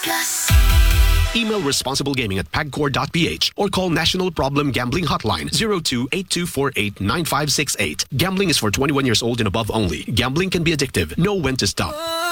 Email responsiblegaming@pagcor.ph or call National Problem Gambling Hotline 02-8248-9568. Gambling is for 21 years old and above only. Gambling can be addictive. Know when to stop.